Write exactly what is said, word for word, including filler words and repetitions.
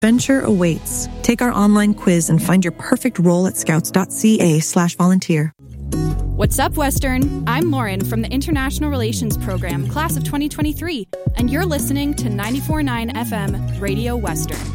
Venture awaits. Take our online quiz and find your perfect role at scouts.ca slash volunteer. What's up, Western? I'm Lauren from the International Relations Program, class of twenty twenty-three, and you're listening to ninety-four point nine F M Radio Western.